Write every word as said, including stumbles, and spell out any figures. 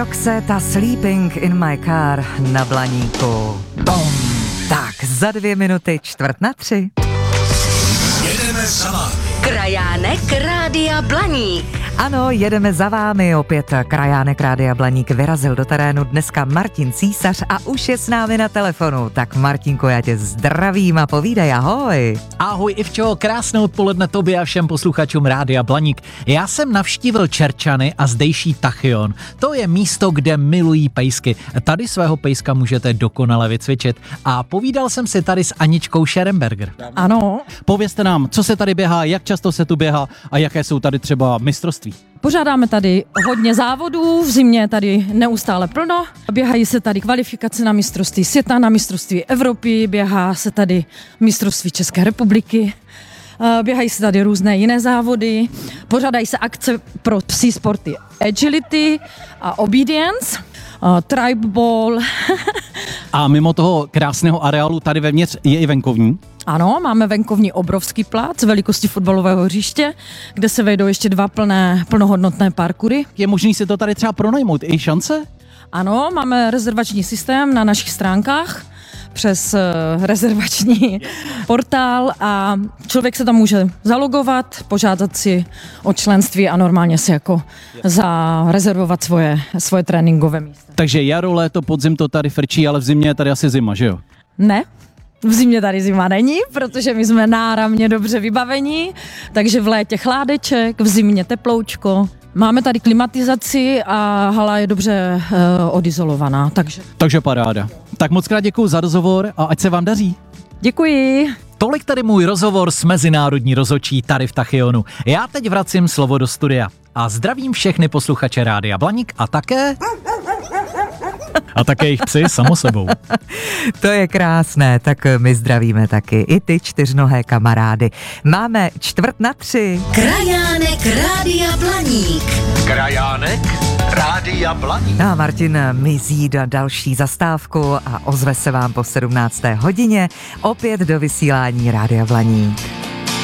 Roxette a Sleeping in my car na Blaníku. Bom. Tak, za dvě minuty čtvrt na tři. Jedeme za vámi. Krajánek Rádia Blaník. Ano, jedeme za vámi, opět krajánek Rádia Blaník vyrazil do terénu dneska Martin Císař a už je s námi na telefonu. Tak Martinko, já tě zdravím a povídej, ahoj. Ahoj Ivčo, krásné odpoledne tobě a všem posluchačům Rádia Blaník. Já jsem navštívil Čerčany a zdejší Tachyon. To je místo, kde milují pejsky. Tady svého pejska můžete dokonale vycvičit. A povídal jsem si tady s Aničkou Scherenberger. Ano. Povězte nám, co se tady běhá, jak často se tu běhá a jaké jsou tady třeba mistrovství. Pořádáme tady hodně závodů, v zimě je tady neustále plno. Běhají se tady kvalifikace na mistrovství světa, na mistrovství Evropy, běhá se tady mistrovství České republiky, běhají se tady různé jiné závody, pořádají se akce pro psí sporty agility a obedience, tribe ball. A mimo toho krásného areálu tady vevnitř je i venkovní? Ano, máme venkovní obrovský plác velikosti fotbalového hřiště, kde se vejdou ještě dva plné, plnohodnotné parkoury. Je možný si to tady třeba pronajmout, i šance? Ano, máme rezervační systém na našich stránkách přes uh, rezervační portál a člověk se tam může zalogovat, požádat si o členství a normálně si jako zarezervovat svoje, svoje tréninkové místo. Takže jaro, léto, podzim to tady frčí, ale v zimě je tady asi zima, že jo? Ne. V zimě tady zima není, protože my jsme náramně dobře vybavení, takže v létě chládeček, v zimě teploučko. Máme tady klimatizaci a hala je dobře uh, odizolovaná, takže... Takže paráda. Tak moc krát děkuju za rozhovor a ať se vám daří. Děkuji. Tolik tady můj rozhovor s mezinárodní rozhodčí tady v Tachyonu. Já teď vracím slovo do studia a zdravím všechny posluchače Rádia Blaník a také... A také jejich psy samo sebou. To je krásné, tak my zdravíme taky i ty čtyřnohé kamarády. Máme čtvrt na tři. Krajánek Rádia Blaník. Krajánek Rádia Blaník. A Martin mizí do další zastávku a ozve se vám po sedmnácté hodině opět do vysílání Rádia Blaník.